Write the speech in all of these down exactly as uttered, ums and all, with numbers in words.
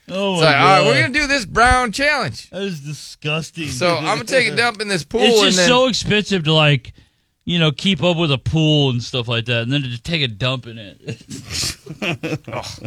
Oh, it's my like, God. all right, we're going to do this brown challenge. That is disgusting. So I'm going to take a dump in this pool. It's and just then, so expensive to, like, you know, keep up with a pool and stuff like that, and then to just take a dump in it.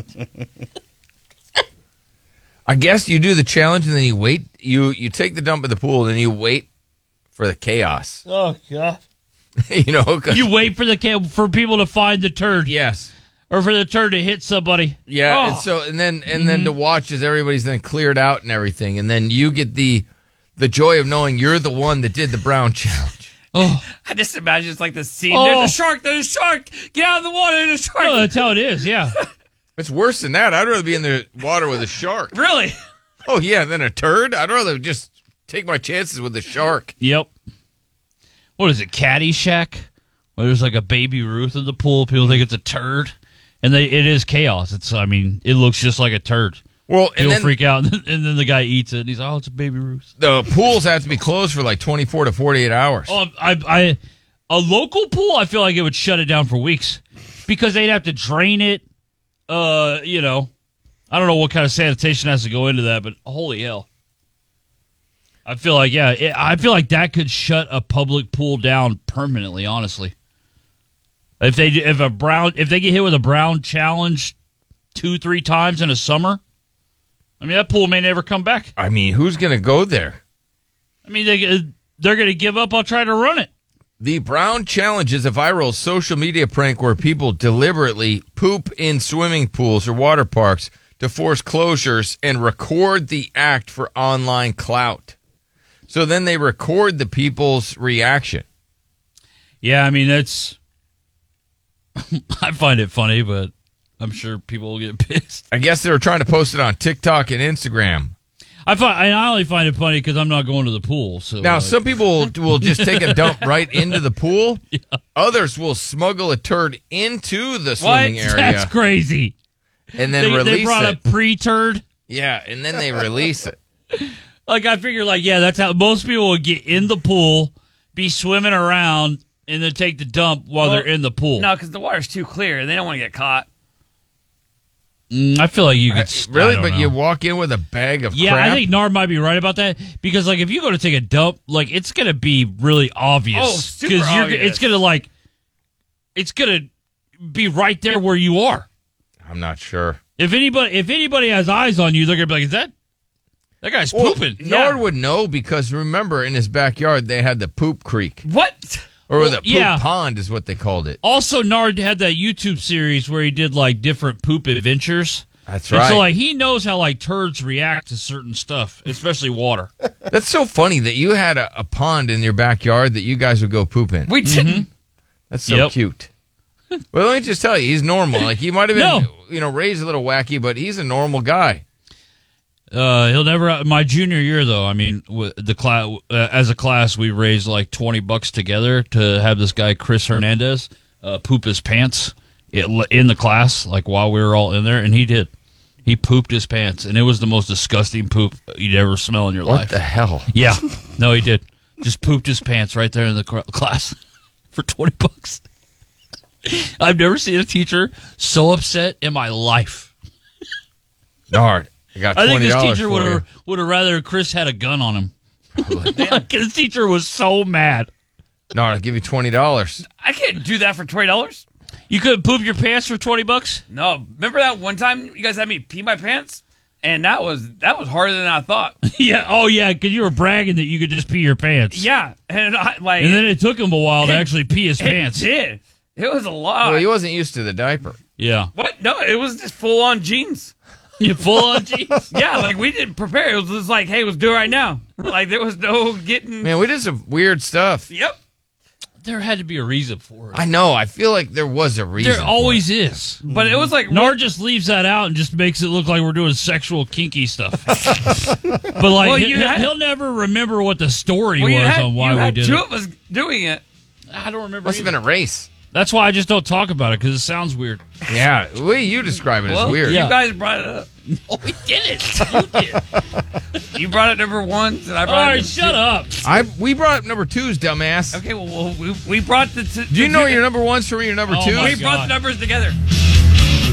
I guess you do the challenge and then you wait. You you take the dump in the pool and then you wait for the chaos. Oh, God. you know, You wait for the ca- for people to find the turd. Yes. Or for the turd to hit somebody. Yeah, Oh. and so and then and then to watch as everybody's then cleared out and everything, and then you get the the joy of knowing you're the one that did the brown challenge. Oh, I just imagine it's like the scene. Oh. There's a shark. There's a shark. Get out of the water. There's a shark. oh, that's how it is, yeah. It's worse than that. I'd rather be in the water with a shark. Really? Oh yeah, than a turd. I'd rather just take my chances with the shark. Yep. What is it, Caddyshack? Where there's like a baby Ruth in the pool. People think it's a turd. And they, it is chaos. It's, I mean, it looks just like a turd. Well, and People then freak out, and then, and then the guy eats it, and he's like, oh, it's a baby Ruth. the pools have to be closed for like twenty-four to forty-eight hours. Oh, I, I, a local pool, I feel like it would shut it down for weeks because they'd have to drain it. Uh, you know, I don't know what kind of sanitation has to go into that, but holy hell. I feel like, yeah, it, I feel like that could shut a public pool down permanently, honestly. If they if a brown if they get hit with a brown challenge two, three times in a summer, I mean, that pool may never come back. I mean, who's going to go there? I mean, they, they're going to give up on trying to run it. The Brown Challenge is a viral social media prank where people deliberately poop in swimming pools or water parks to force closures and record the act for online clout. So then they record the people's reaction. Yeah, I mean, that's... I find it funny, but I'm sure people will get pissed. I guess they were trying to post it on TikTok and Instagram. I find, I only find it funny because I'm not going to the pool. So Now, uh, some people will just take a dump right into the pool. Yeah. Others will smuggle a turd into the swimming what? area That's crazy. and then They, release they brought it. a pre-turd. Yeah, and then they release it. Like, I figure, like, yeah, that's how most people would get in the pool, be swimming around, and then take the dump while Well, they're in the pool. No, because the water's too clear. They don't want to get caught. Mm, I feel like you could... Uh, really? I don't But know. you walk in with a bag of Yeah, crap? I think Nard might be right about that because, like, if you go to take a dump, like, it's gonna be really obvious. Oh, super you're, obvious. It's gonna like, it's gonna be right there where you are. I'm not sure. If anybody, if anybody has eyes on you, they're gonna be like, "Is that that guy's Well, pooping?" Nord would know because remember in his backyard they had the poop creek. What? Or Well, the poop yeah. pond is what they called it. Also, Nard had that YouTube series where he did like different poop adventures. That's And right. so, like, he knows how like turds react to certain stuff, especially water. That's so funny that you had a, a pond in your backyard that you guys would go poop in. We didn't. That's so Yep. cute. Well, let me just tell you, he's normal. Like he might have been, No. you know, raised a little wacky, but he's a normal guy. Uh, he'll never. My junior year, though, I mean, w- the class uh, as a class, we raised like twenty bucks together to have this guy Chris Hernandez uh, poop his pants in in the class, like while we were all in there, and he did. He pooped his pants, and it was the most disgusting poop you'd ever smell in your What life. the hell? Yeah, no, he did. Just pooped his pants right there in the cr- class for twenty bucks. I've never seen a teacher so upset in my life. Nard, I got I think twenty this dollars teacher for would you. have would have rather Chris had a gun on him. Like, his teacher was so mad. Nard, I'll give you twenty dollars. I can't do that for twenty dollars. You couldn't poop your pants for twenty bucks? No. Remember that one time you guys had me pee my pants? And that was that was harder than I thought. Yeah. Oh, yeah, because you were bragging that you could just pee your pants. Yeah. And I like And then it took him a while to It- actually pee his it pants. did. It was a lot. Well, he wasn't used to the diaper. Yeah. What? No, it was just full on jeans. You full on jeans? Yeah, like we didn't prepare. It was just like, hey, let's do it right now. Like there was no getting. Man, we did some weird stuff. Yep. There had to be a reason for it. I know. I feel like there was a reason. There for always is. But it was like Nard just leaves that out and just makes it look like we're doing sexual kinky stuff. But like Well, he, you will had- he'll never remember what the story well, you was had, on why you we had did two it. of us doing it. I don't it. remember. Must have either. been a race. That's why I just don't talk about it because it sounds weird. Yeah, the way you describe it is Well, weird. yeah. You guys brought it up. Oh, we did it. You did. You brought it number one, and I All brought it right, number shut two. up. I we brought up number twos, dumbass. Okay, well, well we, we brought the. T- Do you know your number ones from your number Oh, twos? my We brought God. the numbers together.